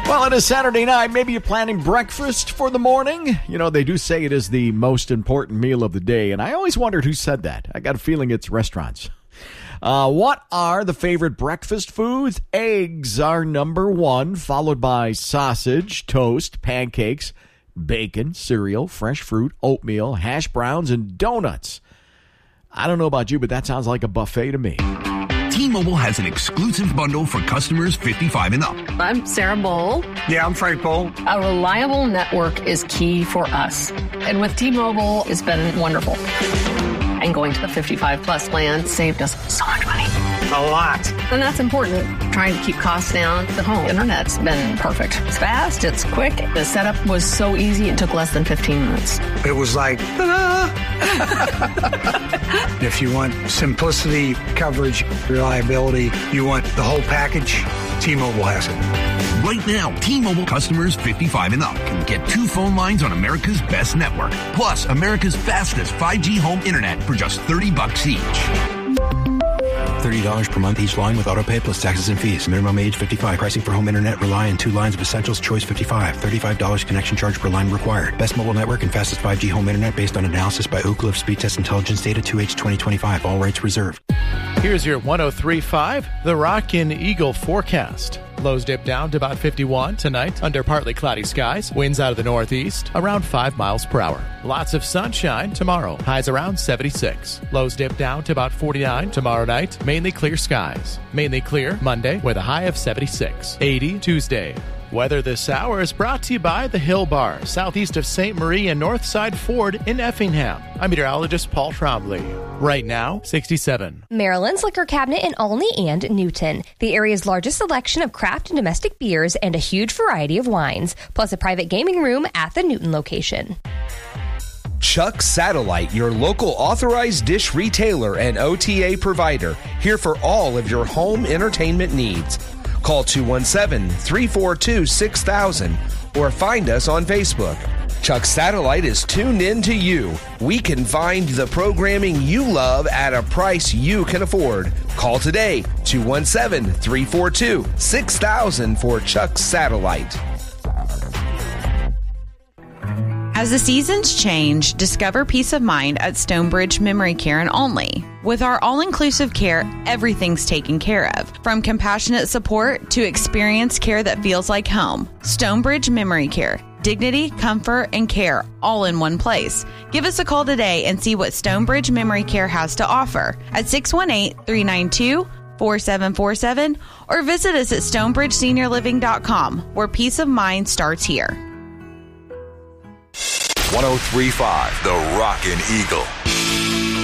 Well, it is Saturday night. Maybe you're planning breakfast for the morning. You know, they do say it is the most important meal of the day, and I always wondered who said that. I got a feeling it's restaurants. What are the favorite breakfast foods? Eggs are number one, followed by sausage, toast, pancakes, bacon, cereal, fresh fruit, oatmeal, hash browns, and donuts. I don't know about you, but that sounds like a buffet to me. T-Mobile has an exclusive bundle for customers 55 and up. I'm Sarah Bowl. Yeah, I'm Frank Bowl. A reliable network is key for us. And with T-Mobile, it's been wonderful. And going to the 55-plus plan saved us so much money. A lot. And that's important. Trying to keep costs down. The home internet's been perfect. It's fast. It's quick. The setup was so easy. It took less than 15 minutes. It was like, ta-da! If you want simplicity, coverage, reliability, you want the whole package, T-Mobile has it. Right now, T-Mobile customers 55 and up can get 2 phone lines on America's best network, plus America's fastest 5G home internet for just $30 each. $30 per month each line with autopay plus taxes and fees. Minimum age 55. Pricing for home internet rely on 2 lines of essentials. Choice 55. $35 connection charge per line required. Best mobile network and fastest 5G home internet based on analysis by Oak Cliff Speed Test Intelligence data 2H 2025. All rights reserved. Here's your 103.5 The Rockin' Eagle forecast. Lows dip down to about 51 tonight under partly cloudy skies. Winds out of the northeast around 5 miles per hour. Lots of sunshine tomorrow. Highs around 76. Lows dip down to about 49 tomorrow night. Mainly clear skies. Mainly clear Monday with a high of 76. 80 Tuesday. Weather this hour is brought to you by the Hill Bar, southeast of St. Marie and Northside Ford in Effingham. I'm meteorologist Paul Trombley. Right now, 67. Maryland's Liquor Cabinet in Olney and Newton. The area's largest selection of craft and domestic beers and a huge variety of wines, plus a private gaming room at the Newton location. Chuck Satellite, your local authorized dish retailer and OTA provider, here for all of your home entertainment needs. Call 217-342-6000 or find us on Facebook. Chuck Satellite is tuned in to you. We can find the programming you love at a price you can afford. Call today, 217-342-6000 for Chuck Satellite. As the seasons change, discover peace of mind at Stonebridge Memory Care in Olney. With our all-inclusive care, everything's taken care of. From compassionate support to experienced care that feels like home. Stonebridge Memory Care. Dignity, comfort, and care all in one place. Give us a call today and see what Stonebridge Memory Care has to offer at 618-392-4747 or visit us at stonebridgeseniorliving.com, where peace of mind starts here. 103.5 The Rockin' Eagle.